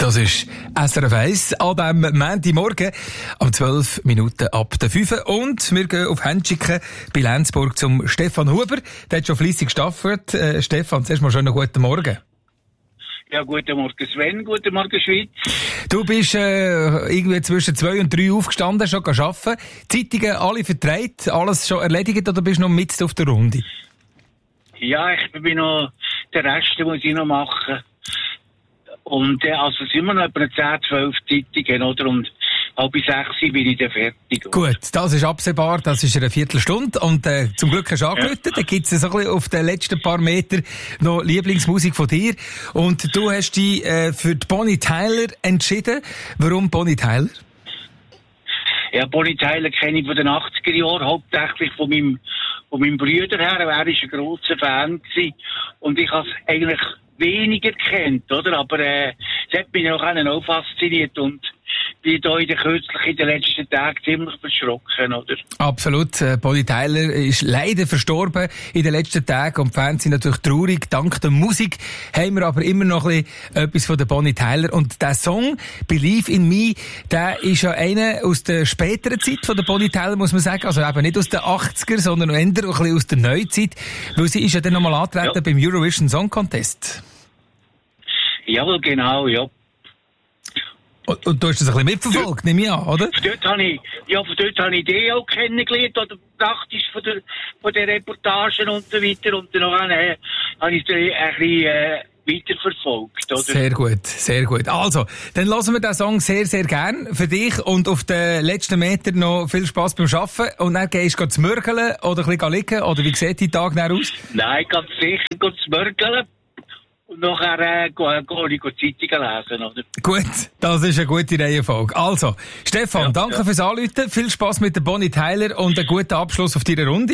Das ist SRF 1 an diesem Montagmorgen um 12 Minuten ab der 5. Und wir gehen auf Händschicke bei Lenzburg zum Stefan Huber. Der hat schon fleissig gestaffert. Stefan, zuerst mal schönen guten Morgen. Ja, guten Morgen Sven, guten Morgen Schweiz. Du bist irgendwie zwischen 2 und 3 aufgestanden, schon arbeiten. Zeitungen alle vertreibt, alles schon erledigt oder bist du noch mitten auf der Runde? Ja, ich bin noch, den Rest muss ich noch machen. Und also sind wir noch etwa 10, 12 Zeitungen, oder? Und 5:30 bin ich dann fertig. Gut, das ist absehbar, das ist eine Viertelstunde. Und zum Glück hast du angerufen. Ja. Da gibt es so ein bisschen auf den letzten paar Metern noch Lieblingsmusik von dir. Und du hast dich für die Bonnie Tyler entschieden. Warum Bonnie Tyler? Ja, Bonnie Tyler kenne ich von den 80er Jahren, hauptsächlich von meinem Bruder her. Er war ein grosser Fan gewesen. Und ich habe es eigentlich weniger kennt, oder? Aber es hat mich auch fasziniert und bin da kürzlich in den letzten Tagen ziemlich verschrocken, oder? Absolut. Bonnie Tyler ist leider verstorben in den letzten Tagen und die Fans sind natürlich traurig. Dank der Musik haben wir aber immer noch ein bisschen etwas von der Bonnie Tyler. Und der Song «Believe in Me», der ist ja einer aus der späteren Zeit von der Bonnie Tyler, muss man sagen. Also eben nicht aus den 80er, sondern eher ein bisschen aus der Neuzeit. Weil sie ist ja dann nochmal angetreten beim Eurovision Song Contest. Jawohl, genau, ja. Und du hast das ein bisschen mitverfolgt, nehme ich an, oder? Von dort habe ich die auch kennengelernt, oder praktisch von der Reportagen und so weiter. Und dann habe ich es ein bisschen weiterverfolgt, oder? Sehr gut, sehr gut. Also, dann hören wir den Song sehr, sehr gern für dich und auf den letzten Metern noch viel Spass beim Arbeiten. Und dann gehst du zu mörgeln oder ein bisschen liegen, oder wie sieht dein Tag dann aus? Nein, ganz sicher zu mörgeln. Und nachher gehe ich Zeitungen lesen, oder? Gut, das ist eine gute Reihenfolge. Also, Stefan, danke fürs Anrufen. Viel Spass mit der Bonnie Tyler und einen guten Abschluss auf deiner Runde.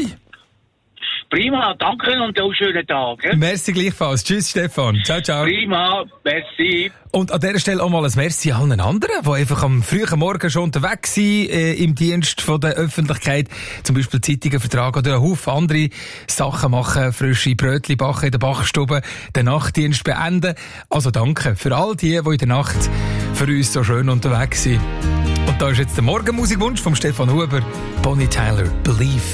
Prima, danke und auch schönen Tag. He? Merci gleichfalls. Tschüss, Stefan. Ciao, ciao. Prima, merci. Und an dieser Stelle auch mal ein Merci allen anderen, die einfach am frühen Morgen schon unterwegs sind, im Dienst von der Öffentlichkeit. Zum Beispiel Zeitungen vertragen oder einen Haufen andere Sachen machen, frische Brötchen backen in der Backstube, den Nachtdienst beenden. Also danke für all die in der Nacht für uns so schön unterwegs sind. Und da ist jetzt der Morgenmusikwunsch von Stefan Huber, Bonnie Tyler, Believe